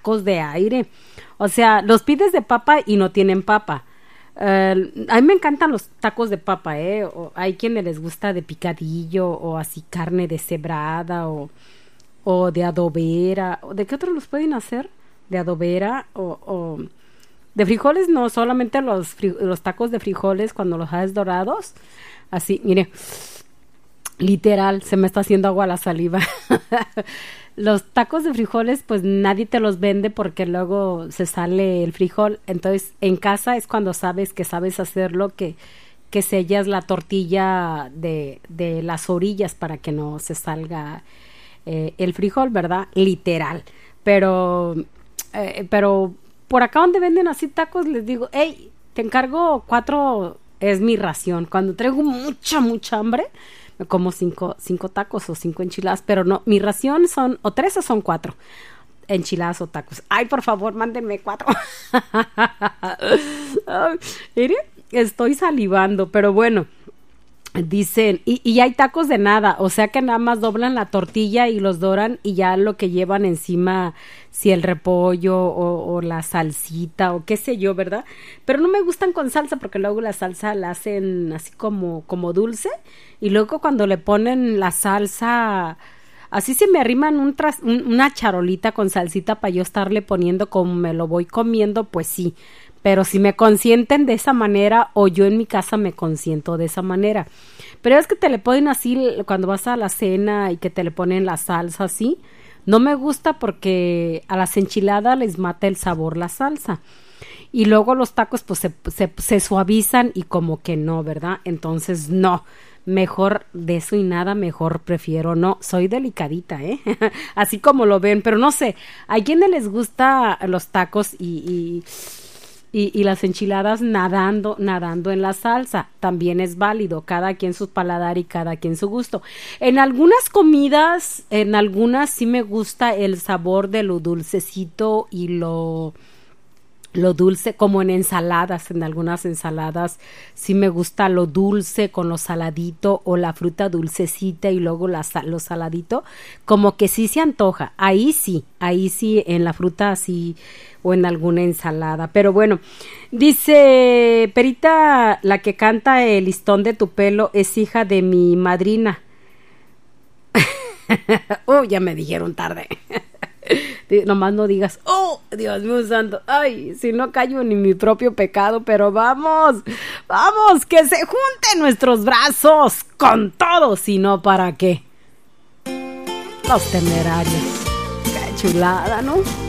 tacos de aire. O sea, los pides de papa y no tienen papa. A mí me encantan los tacos de papa, o hay quienes les gusta de picadillo o así carne deshebrada o de adobera. ¿De qué otros los pueden hacer? De adobera o de frijoles, no, solamente los tacos de frijoles cuando los haces dorados. Así, mire, literal, se me está haciendo agua la saliva. Los tacos de frijoles, pues nadie te los vende porque luego se sale el frijol. Entonces, en casa es cuando sabes que sabes hacerlo, que sellas la tortilla de las orillas para que no se salga el frijol, ¿verdad? Literal. Pero por acá donde venden así tacos, les digo, hey, te encargo 4, es mi ración. Cuando traigo mucha hambre, me como 5 tacos o 5 enchiladas, pero no, mi ración son o 3 o son 4 enchiladas o tacos. Ay, por favor, mándenme 4. Mire, estoy salivando, pero bueno, dicen, y hay tacos de nada, o sea que nada más doblan la tortilla y los doran y ya lo que llevan encima, si el repollo o la salsita o qué sé yo, ¿verdad? Pero no me gustan con salsa porque luego la salsa la hacen así como dulce y luego cuando le ponen la salsa, así se me arriman una charolita con salsita para yo estarle poniendo como me lo voy comiendo, pues sí. Pero si me consienten de esa manera o yo en mi casa me consiento de esa manera. Pero es que te le ponen así cuando vas a la cena y que te le ponen la salsa así. No me gusta porque a las enchiladas les mata el sabor la salsa. Y luego los tacos pues se suavizan y como que no, ¿verdad? Entonces no, mejor de eso y nada, mejor prefiero no. Soy delicadita, así como lo ven, pero no sé, hay quienes les gusta los tacos y las enchiladas nadando en la salsa, también es válido, cada quien su paladar y cada quien su gusto. En algunas comidas, en algunas sí me gusta el sabor de lo dulcecito y lo dulce, como en ensaladas, en algunas ensaladas sí me gusta lo dulce con lo saladito o la fruta dulcecita y luego lo saladito, como que sí se antoja, ahí sí, en la fruta sí o en alguna ensalada, pero bueno, dice Perita, la que canta El listón de tu pelo es hija de mi madrina. Ya me dijeron tarde. Nomás no digas, oh, Dios mío santo, ay, si no callo ni mi propio pecado, pero vamos, que se junten nuestros brazos con todo, si no, ¿para qué? Los Temerarios, qué chulada, ¿no?